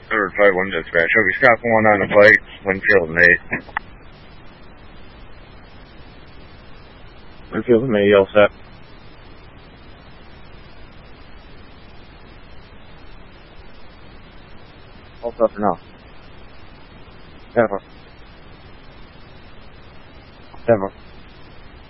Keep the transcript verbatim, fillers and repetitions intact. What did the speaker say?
Number five one dispatch. Hope you stop one on the bike. Winfield and eight. Winfield and eight, all set. All set for now. Never. Never.